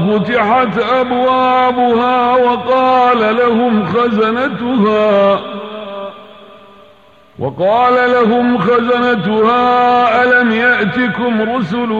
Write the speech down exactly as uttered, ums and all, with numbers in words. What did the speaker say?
فتحت أبوابها وقال لهم خزنتها وقال لهم خزنتها ألم يأتكم رسل